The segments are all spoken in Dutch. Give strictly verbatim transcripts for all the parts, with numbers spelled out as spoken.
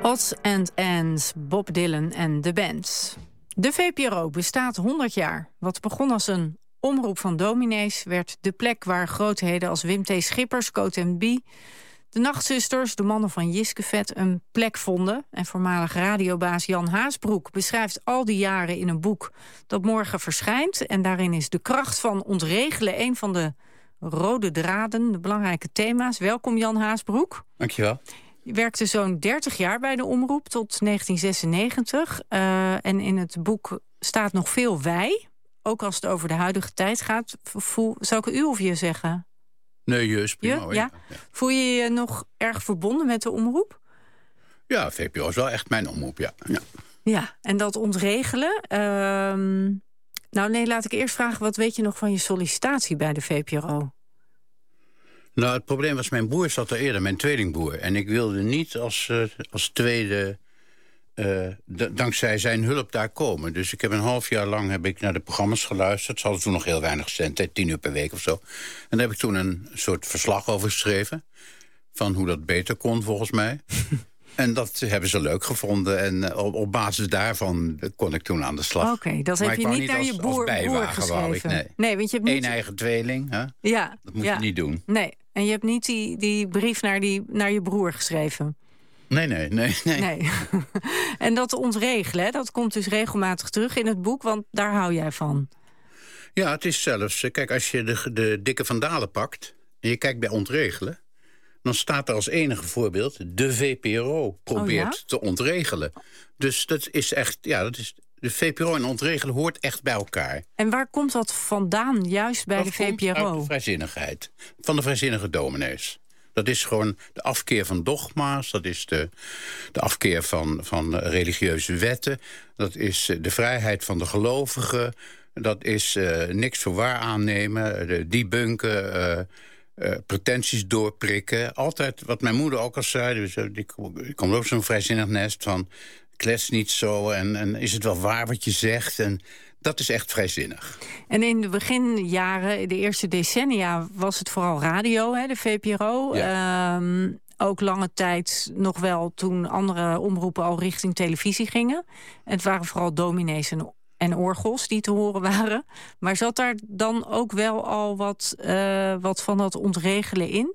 Odds and Ends, Bob Dylan en de band. De V P R O bestaat honderd jaar. Wat begon als een omroep van dominees werd de plek waar grootheden als Wim T. Schippers, Coat en Bie, de Nachtzusters, de mannen van Jiskevet een plek vonden. En voormalig radiobaas Jan Haasbroek beschrijft al die jaren in een boek dat morgen verschijnt. En daarin is de kracht van ontregelen een van de rode draden, de belangrijke thema's. Welkom Jan Haasbroek. Dankjewel. Je werkte zo'n dertig jaar bij de omroep tot negentien zesennegentig. Uh, en in het boek staat nog veel wij. Ook als het over de huidige tijd gaat. Voel, zou ik u of je zeggen? Nee, juist. Prima, je? Ja? Ja. Voel je je nog erg verbonden met de omroep? Ja, V P R O is wel echt mijn omroep, ja. Ja, ja en dat ontregelen. Uh, nou nee, laat ik eerst vragen, wat weet je nog van je sollicitatie bij de V P R O? Nou, het probleem was, mijn broer zat er eerder, mijn tweelingbroer. En ik wilde niet als, uh, als tweede, uh, d- dankzij zijn hulp daar komen. Dus ik heb een half jaar lang heb ik naar de programma's geluisterd. Ze hadden toen nog heel weinig centen, tien uur per week of zo. En daar heb ik toen een soort verslag over geschreven. Van hoe dat beter kon, volgens mij. En dat hebben ze leuk gevonden. En uh, op, op basis daarvan kon ik toen aan de slag. Oké, okay, dat heb je niet, niet naar als, je broer, broer geschreven. Ik, nee. nee, want je hebt niet... Eén eigen tweeling, hè? Ja, dat moet ja. je niet doen. Nee, en je hebt niet die, die brief naar, die, naar je broer geschreven. Nee, nee, nee. nee. nee. En dat ontregelen, dat komt dus regelmatig terug in het boek, want daar hou jij van. Ja, het is zelfs... Kijk, als je de, de dikke Vandalen pakt en je kijkt bij ontregelen, dan staat er als enige voorbeeld, de V P R O probeert oh, ja? te ontregelen. Dus dat is echt, ja, dat is, de V P R O en ontregelen hoort echt bij elkaar. En waar komt dat vandaan, juist bij dat de V P R O? Dat komt uit de vrijzinnigheid, van de vrijzinnige dominees. Dat is gewoon de afkeer van dogma's, dat is de, de afkeer van, van religieuze wetten, dat is de vrijheid van de gelovigen, dat is uh, niks voor waar aannemen, de debunken, uh, Uh, pretenties doorprikken. Altijd wat mijn moeder ook al zei. Dus, uh, die, die komt ook zo'n vrijzinnig nest van klets niet zo en, en is het wel waar wat je zegt. En dat is echt vrijzinnig. En in de beginjaren, de eerste decennia, was het vooral radio, hè, de V P R O. Ja. Um, ook lange tijd nog wel toen andere omroepen al richting televisie gingen. En het waren vooral dominees en En orgels die te horen waren. Maar zat daar dan ook wel al wat, uh, wat van dat ontregelen in?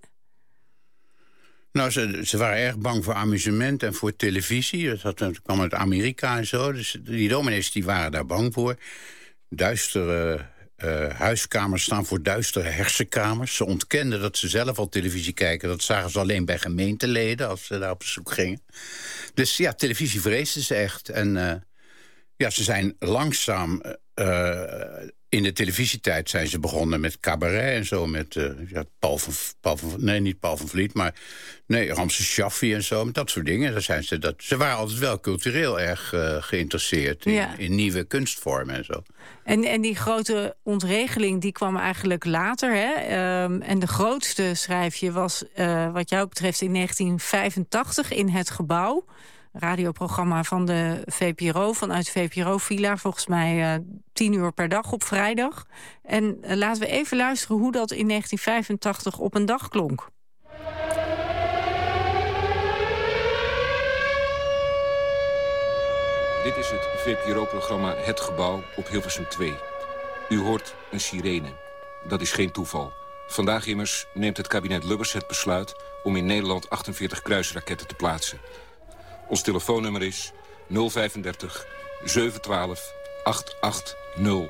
Nou, ze, ze waren erg bang voor amusement en voor televisie. Dat, had, dat kwam uit Amerika en zo. Dus die dominees die waren daar bang voor. Duistere uh, huiskamers staan voor duistere hersenkamers. Ze ontkenden dat ze zelf al televisie kijken. Dat zagen ze alleen bij gemeenteleden als ze daar op bezoek gingen. Dus ja, televisie vreesden ze echt. En Uh, Ja, ze zijn langzaam, uh, in de televisietijd zijn ze begonnen met cabaret en zo. Met uh, ja, Paul van, Paul van, nee, niet Paul van Vliet, maar nee, Ramses Shaffi en zo. Met dat soort dingen. Daar zijn ze, dat, ze waren altijd wel cultureel erg uh, geïnteresseerd in, ja. in nieuwe kunstvormen en zo. En, en die grote ontregeling die kwam eigenlijk later. Hè? Um, en de grootste, schrijf je, was uh, wat jou betreft in negentien vijfentachtig in Het Gebouw. Radioprogramma van de V P R O, vanuit de V P R O-villa. Volgens mij uh, tien uur per dag op vrijdag. En uh, laten we even luisteren hoe dat in negentien vijfentachtig op een dag klonk. Dit is het V P R O-programma Het Gebouw op Hilversum twee. U hoort een sirene. Dat is geen toeval. Vandaag immers neemt het kabinet Lubbers het besluit om in Nederland achtenveertig kruisraketten te plaatsen. Ons telefoonnummer is nul vijfendertig zevenhonderdtwaalf achthonderdtachtig.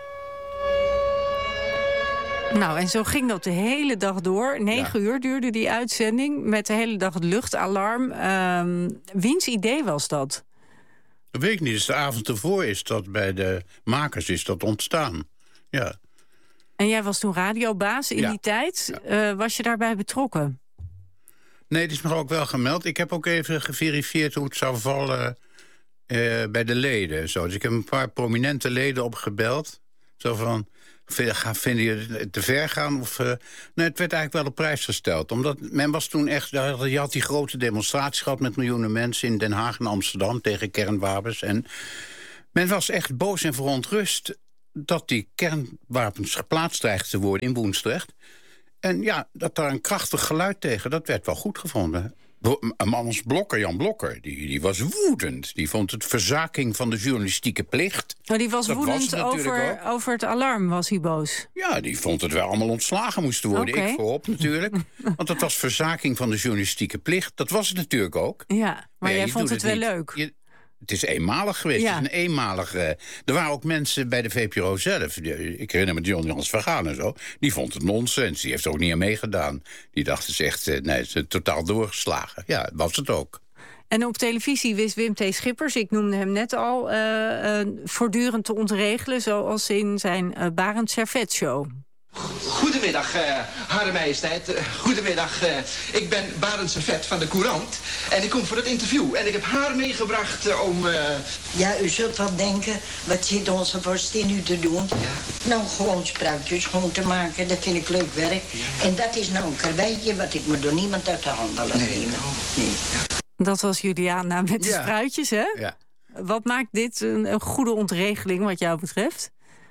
Nou, en zo ging dat de hele dag door. Negen ja. uur duurde die uitzending met de hele dag het luchtalarm. Um, wiens idee was dat? Dat weet ik niet. Dus de avond ervoor is dat bij de makers is dat ontstaan. Ja. En jij was toen radiobaas in ja. die tijd. Ja. Uh, was je daarbij betrokken? Nee, het is me ook wel gemeld. Ik heb ook even geverifieerd hoe het zou vallen uh, bij de leden. Zo. Dus ik heb een paar prominente leden opgebeld. Zo van, vinden jullie het te ver gaan? Of, uh, nee, het werd eigenlijk wel op prijs gesteld. Omdat men was toen echt, je had die grote demonstratie gehad met miljoenen mensen in Den Haag en Amsterdam tegen kernwapens. En men was echt boos en verontrust dat die kernwapens geplaatst dreigden te worden in Woensdrecht. En ja, dat daar een krachtig geluid tegen, dat werd wel goed gevonden. Een man als Blokker, Jan Blokker, die, die was woedend. Die vond het verzaking van de journalistieke plicht. Maar die was dat woedend was over, over het alarm, was hij boos? Ja, die vond het wel allemaal ontslagen moesten worden. Okay. Ik voorop natuurlijk. Want dat was verzaking van de journalistieke plicht. Dat was het natuurlijk ook. Ja, maar, maar ja, jij vond het, het wel niet. leuk. Je, het is eenmalig geweest. Ja. Het is een eenmalig, uh, er waren ook mensen bij de V P R O zelf. Die, ik herinner me John Jans Vergaan en zo. Die vond het nonsens. Die heeft er ook niet aan meegedaan. Die dacht, het is echt uh, nee, het is totaal doorgeslagen. Ja, was het ook. En op televisie wist Wim T. Schippers, ik noemde hem net al, uh, uh, voortdurend te ontregelen, zoals in zijn uh, Barend Servet show. Goedemiddag, uh, Hare Majesteit. Uh, goedemiddag, uh, ik ben Barend Servet van de Courant. En ik kom voor het interview. En ik heb haar meegebracht uh, om... Uh... Ja, u zult wel denken, wat zit onze vorstin nu te doen? Ja. Nou, gewoon spruitjes gewoon te maken, dat vind ik leuk werk. Ja. En dat is nou een karweitje wat ik me door niemand uit de handen laat nemen. Nee. Nee. Dat was Juliana met de ja. spruitjes, hè? Ja. Wat maakt dit een, een goede ontregeling wat jou betreft?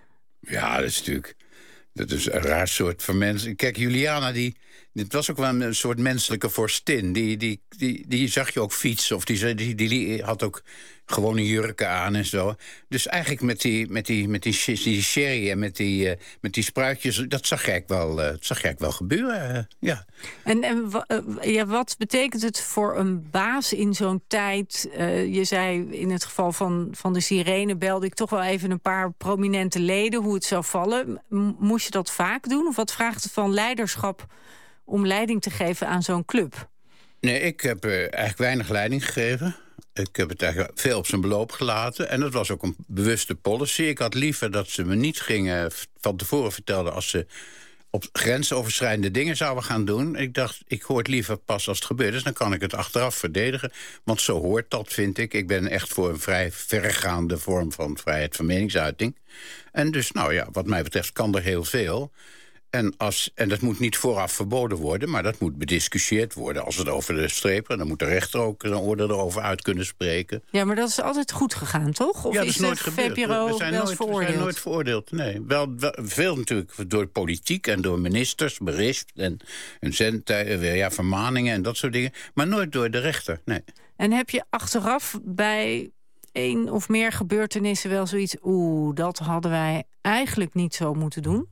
Ja, dat is natuurlijk... Dat is een raar soort van mensen. Kijk, Juliana, die, dit was ook wel een soort menselijke vorstin. Die, die, die, die zag je ook fietsen. Of die, die, die had ook gewone jurken aan en zo. Dus eigenlijk met die, met die, met die, die sherry en met die, uh, met die spruitjes... dat zag ik wel, uh, dat zag ik wel gebeuren, uh, ja. En, en uh, ja, wat betekent het voor een baas in zo'n tijd? Uh, je zei in het geval van, van de sirene belde ik toch wel even een paar prominente leden... hoe het zou vallen. M- moest je dat vaak doen? Of wat vraagt het van leiderschap om leiding te geven aan zo'n club? Nee, ik heb uh, eigenlijk weinig leiding gegeven. Ik heb het eigenlijk veel op zijn beloop gelaten. En dat was ook een bewuste policy. Ik had liever dat ze me niet gingen van tevoren vertelden... als ze op grensoverschrijdende dingen zouden gaan doen. Ik dacht, ik hoor het liever pas als het gebeurd is. Dan kan ik het achteraf verdedigen. Want zo hoort dat, vind ik. Ik ben echt voor een vrij verregaande vorm van vrijheid van meningsuiting. En dus, nou ja, wat mij betreft kan er heel veel... En, als, en dat moet niet vooraf verboden worden, maar dat moet bediscussieerd worden. Als het over de streep, dan moet de rechter ook een oordeel erover uit kunnen spreken. Ja, maar dat is altijd goed gegaan, toch? Of ja, dat is is nooit de gebeurd. V P R O we, zijn wel nooit, veroordeeld? we zijn nooit veroordeeld, nee. Wel, wel, veel natuurlijk door politiek en door ministers, berispt en, en zendtijden, ja, vermaningen en dat soort dingen. Maar nooit door de rechter, nee. En heb je achteraf bij één of meer gebeurtenissen wel zoiets... oeh, dat hadden wij eigenlijk niet zo moeten doen?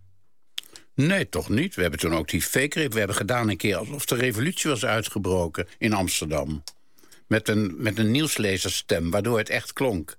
Nee, toch niet. We hebben toen ook die fake-rape... We hebben gedaan een keer alsof de revolutie was uitgebroken in Amsterdam. Met een, met een nieuwslezerstem, waardoor het echt klonk.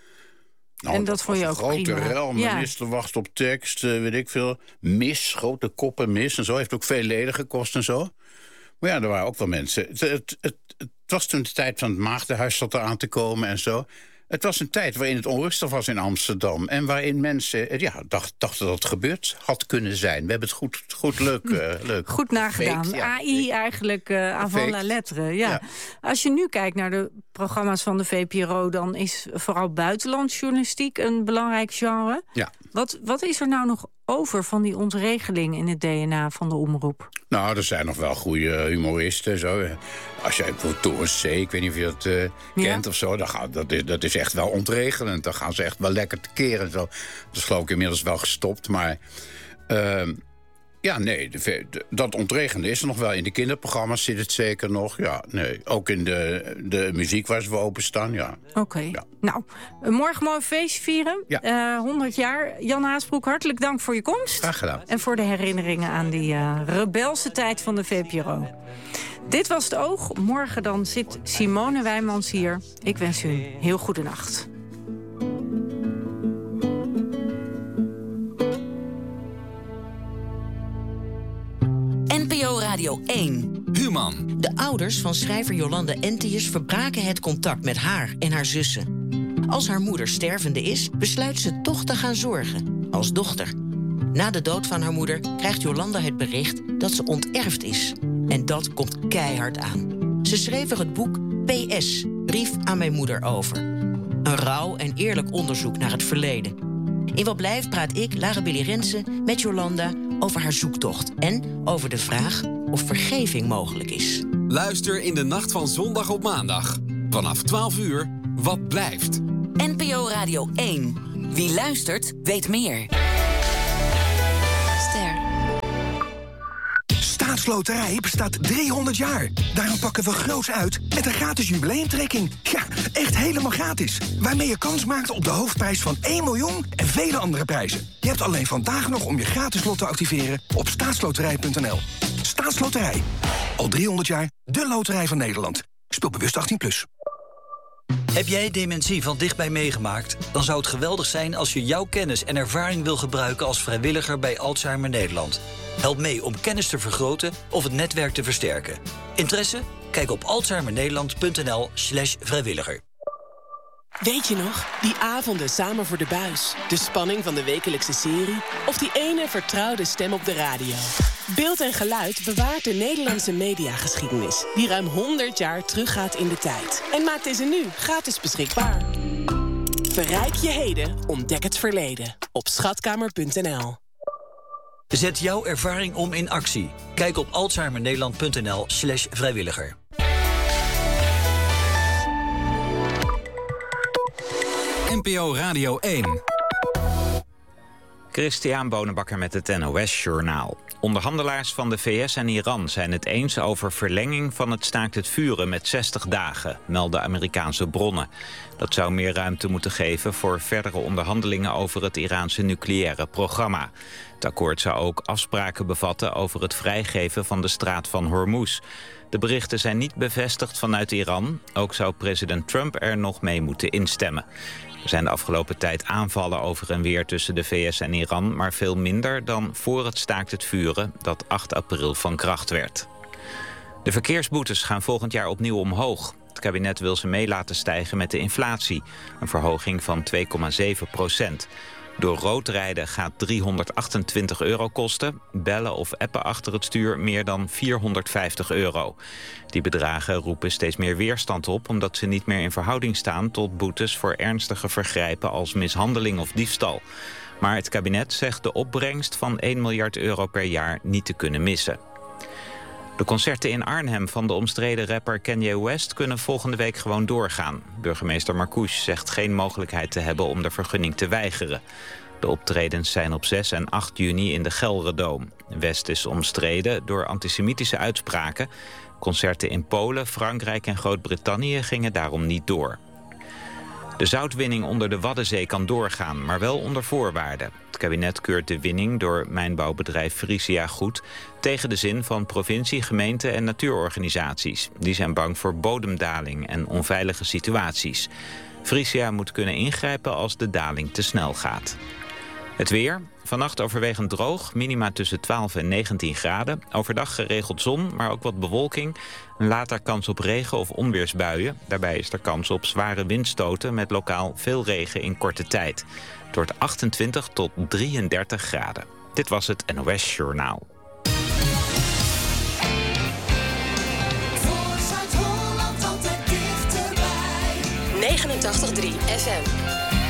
Nou, en dat, dat vond je ook grote prima. Rel, minister ja. wacht op tekst, uh, weet ik veel. Mis, grote koppen mis en zo. Heeft ook veel leden gekost en zo. Maar ja, er waren ook wel mensen. Het, het, het, het was toen de tijd van het Maagdenhuis zat er aan te komen en zo... Het was een tijd waarin het onrustig was in Amsterdam... en waarin mensen ja, dachten dacht dat het gebeurd had kunnen zijn. We hebben het goed, goed leuk, uh, leuk. Goed nagedaan. Faked, ja. A I eigenlijk uh, avant la lettre. Ja. Ja. Als je nu kijkt naar de programma's van de V P R O... dan is vooral buitenlandsjournalistiek een belangrijk genre. Ja. Wat, wat is er nou nog over van die ontregeling in het D N A van de omroep? Nou, er zijn nog wel goede humoristen. Zo. Als jij bijvoorbeeld Torens C., ik weet niet of je dat uh, kent ja. of zo... Dan gaat, dat, is, dat is echt wel ontregelend. Dan gaan ze echt wel lekker tekeer en zo. Dat is geloof ik inmiddels wel gestopt, maar... Uh, ja, nee, de, de, dat ontregende is er nog wel. In de kinderprogramma's zit het zeker nog. Ja, nee. Ook in de, de muziek waar ze voor openstaan, ja. Oké. Okay. Ja. Nou, morgen mooi feestje vieren. Ja. Uh, honderd jaar. Jan Haasbroek, hartelijk dank voor je komst. Graag gedaan. En voor de herinneringen aan die uh, rebelse tijd van de V P R O. Dit was Het Oog. Morgen dan zit Simone Wijmans hier. Ik wens u een heel goede nacht. N P O Radio één. Human. De ouders van schrijver Jolanda Entius verbraken het contact met haar en haar zussen. Als haar moeder stervende is, besluit ze toch te gaan zorgen, als dochter. Na de dood van haar moeder krijgt Jolanda het bericht dat ze onterfd is. En dat komt keihard aan. Ze schreef er het boek P S, Brief aan mijn moeder over. Een rauw en eerlijk onderzoek naar het verleden. In Wat Blijft praat ik, Lara Billy Rensen, met Jolanda over haar zoektocht... en over de vraag of vergeving mogelijk is. Luister in de nacht van zondag op maandag. Vanaf twaalf uur, Wat Blijft. N P O Radio één. Wie luistert, weet meer. Ster. Staatsloterij bestaat driehonderd jaar. Daarom pakken we groots uit met een gratis jubileumtrekking. Ja, echt helemaal gratis. Waarmee je kans maakt op de hoofdprijs van één miljoen en vele andere prijzen. Je hebt alleen vandaag nog om je gratis lot te activeren op staatsloterij punt n l. Staatsloterij. Al driehonderd jaar de loterij van Nederland. Speel bewust achttien plus. Heb jij dementie van dichtbij meegemaakt? Dan zou het geweldig zijn als je jouw kennis en ervaring wil gebruiken als vrijwilliger bij Alzheimer Nederland. Help mee om kennis te vergroten of het netwerk te versterken. Interesse? Kijk op alzheimernederland punt n l slash vrijwilliger. Weet je nog? Die avonden samen voor de buis. De spanning van de wekelijkse serie. Of die ene vertrouwde stem op de radio. Beeld en geluid bewaart de Nederlandse mediageschiedenis. Die ruim honderd jaar teruggaat in de tijd. En maakt deze nu gratis beschikbaar. Verrijk je heden, ontdek het verleden. Op schatkamer punt n l. Zet jouw ervaring om in actie. Kijk op alzheimernederland punt n l slash vrijwilliger. N P O Radio één. Christian Bonenbakker met het N O S-journaal. Onderhandelaars van de V S en Iran zijn het eens over verlenging van het staakt het vuren met zestig dagen, melden Amerikaanse bronnen. Dat zou meer ruimte moeten geven voor verdere onderhandelingen over het Iraanse nucleaire programma. Het akkoord zou ook afspraken bevatten over het vrijgeven van de straat van Hormuz. De berichten zijn niet bevestigd vanuit Iran. Ook zou president Trump er nog mee moeten instemmen. Er zijn de afgelopen tijd aanvallen over en weer tussen de V S en Iran, maar veel minder dan voor het staakt het vuren dat acht april van kracht werd. De verkeersboetes gaan volgend jaar opnieuw omhoog. Het kabinet wil ze mee laten stijgen met de inflatie, een verhoging van twee komma zeven procent. Door rood rijden gaat driehonderdachtentwintig euro kosten. Bellen of appen achter het stuur meer dan vierhonderdvijftig euro. Die bedragen roepen steeds meer weerstand op, omdat ze niet meer in verhouding staan tot boetes voor ernstige vergrijpen als mishandeling of diefstal. Maar het kabinet zegt de opbrengst van één miljard euro per jaar niet te kunnen missen. De concerten in Arnhem van de omstreden rapper Kanye West kunnen volgende week gewoon doorgaan. Burgemeester Marcouch zegt geen mogelijkheid te hebben om de vergunning te weigeren. De optredens zijn op zes en acht juni in de Gelredome. West is omstreden door antisemitische uitspraken. Concerten in Polen, Frankrijk en Groot-Brittannië gingen daarom niet door. De zoutwinning onder de Waddenzee kan doorgaan, maar wel onder voorwaarden. Het kabinet keurt de winning door mijnbouwbedrijf Frisia goed, tegen de zin van provincie, gemeente en natuurorganisaties. Die zijn bang voor bodemdaling en onveilige situaties. Frisia moet kunnen ingrijpen als de daling te snel gaat. Het weer. Vannacht overwegend droog, minima tussen twaalf en negentien graden. Overdag geregeld zon, maar ook wat bewolking. Later kans op regen of onweersbuien. Daarbij is er kans op zware windstoten met lokaal veel regen in korte tijd. Het wordt achtentwintig tot drieëndertig graden. Dit was het N O S-journaal. negenentachtig komma drie F M.